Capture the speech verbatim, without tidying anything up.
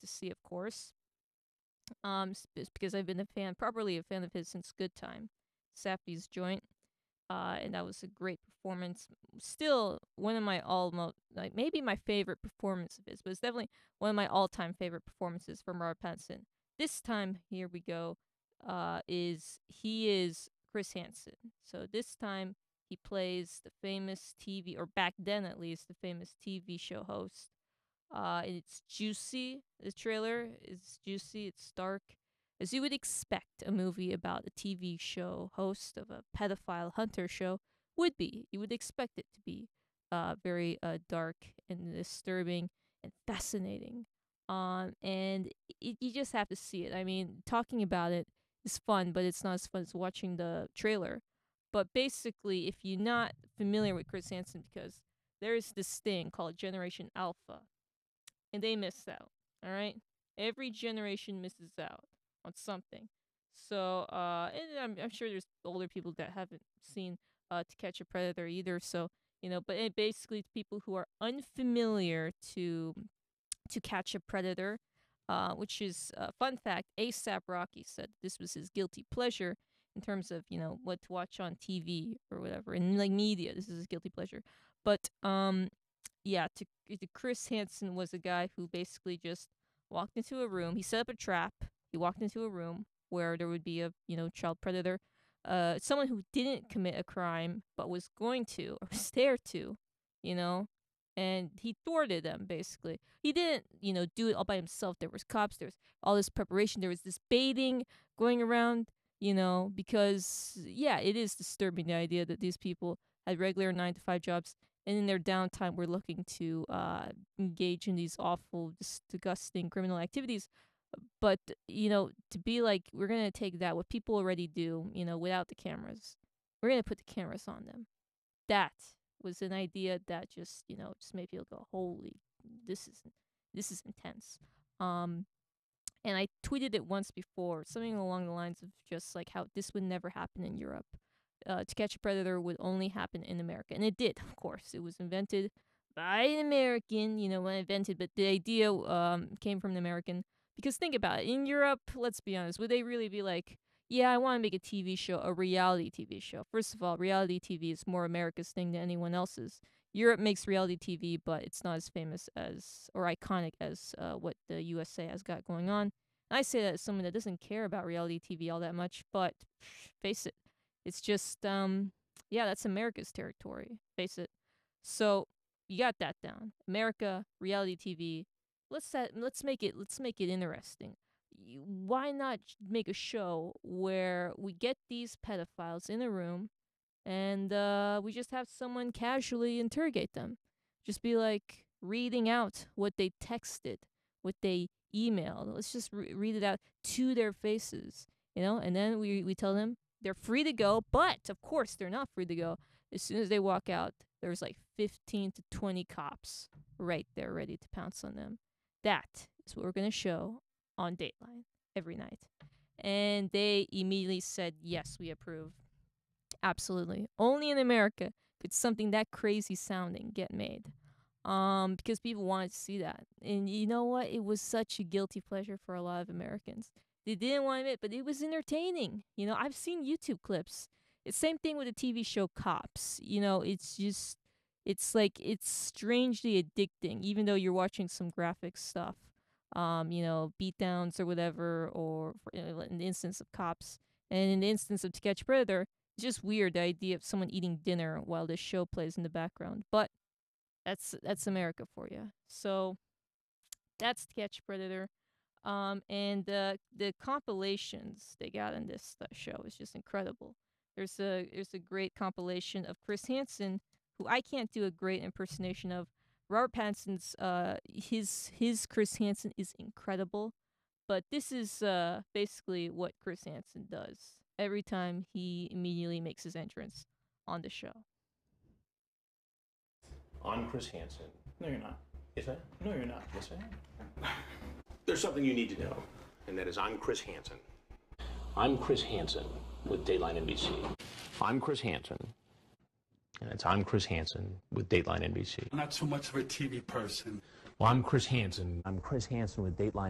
to see, of course. Um, because I've been a fan, properly a fan of his since Good Time, Safdie's joint. Uh, and that was a great performance. Still one of my almost like maybe my favorite performance of his, but it's definitely one of my all-time favorite performances from Robert Pattinson. This time, here we go, uh, is he is Chris Hansen. So this time he plays the famous T V, or back then at least, the famous T V show host. Uh, it's juicy. The trailer is juicy. It's dark, as you would expect a movie about a T V show host of a pedophile hunter show would be. You would expect it to be uh, very uh, dark and disturbing and fascinating. Um, and it, you just have to see it. I mean, talking about it is fun, but it's not as fun as watching the trailer. But basically, if you're not familiar with Chris Hansen, because there's this thing called Generation Alpha, and they miss out. All right, every generation misses out on something. So, uh, and I'm, I'm sure there's older people that haven't seen uh, To Catch a Predator either. So, you know, but it basically people who are unfamiliar to To Catch a Predator, uh, which is a uh, fun fact. ASAP Rocky said this was his guilty pleasure in terms of, you know, what to watch on T V or whatever, and like media. This is his guilty pleasure. But um, yeah, to, to Chris Hansen was a guy who basically just walked into a room. He set up a trap. He walked into a room where there would be a, you know, child predator, uh, someone who didn't commit a crime but was going to or was there to, you know, and he thwarted them basically. He didn't, you know, do it all by himself. There was cops. There was all this preparation. There was this baiting going around, you know, because yeah, it is disturbing the idea that these people had regular nine to five jobs, and in their downtime were looking to uh, engage in these awful, disgusting criminal activities. But, you know, to be like, we're going to take that, what people already do, you know, without the cameras, we're going to put the cameras on them. That was an idea that just, you know, just made people go, holy, this is, this is intense. Um, and I tweeted it once before, something along the lines of just like how this would never happen in Europe. Uh, To Catch a Predator would only happen in America. And it did, of course. It was invented by an American, you know, when invented, but the idea um, came from an American. Because think about it. In Europe, let's be honest, would they really be like, yeah, I want to make a T V show, a reality T V show? First of all, reality T V is more America's thing than anyone else's. Europe makes reality T V, but it's not as famous as or iconic as uh, what the U S A has got going on. And I say that as someone that doesn't care about reality T V all that much, but face it, it's just, um, yeah, that's America's territory. Face it. So you got that down. America, reality T V. Let's set, let's make it let's make it interesting. You, why not make a show where we get these pedophiles in a room and uh, we just have someone casually interrogate them? Just be like reading out what they texted, what they emailed. Let's just re- read it out to their faces, you know, and then we, we tell them they're free to go, but of course they're not free to go. As soon as they walk out, there's like fifteen to twenty cops right there ready to pounce on them. That is what we're going to show on Dateline every night. And they immediately said, yes, we approve. Absolutely. Only in America could something that crazy sounding get made. Um, because people wanted to see that. And you know what? It was such a guilty pleasure for a lot of Americans. They didn't want to admit, but it was entertaining. You know, I've seen YouTube clips. It's same thing with the T V show Cops. You know, it's just, it's like, it's strangely addicting, even though you're watching some graphic stuff. Um, you know, beatdowns or whatever, or for, you know, in the instance of Cops. And in the instance of To Catch a Predator, it's just weird, the idea of someone eating dinner while this show plays in the background. But that's that's America for you. So that's To Catch a Predator. Um, and uh, the compilations they got in this uh, show is just incredible. There's a there's a great compilation of Chris Hansen, who I can't do a great impersonation of. Robert Pattinson's uh his his Chris Hansen is incredible, but this is uh basically what Chris Hansen does every time he immediately makes his entrance on the show. I'm Chris Hansen. No, you're not. Yes, I am. No, you're not. Yes, I am. There's something you need to know, and that is I'm Chris Hansen. I'm Chris Hansen with Dateline N B C. I'm Chris Hansen, and it's I'm Chris Hansen with Dateline N B C. I'm not so much of a T V person. Well, I'm Chris Hansen. I'm Chris Hansen with Dateline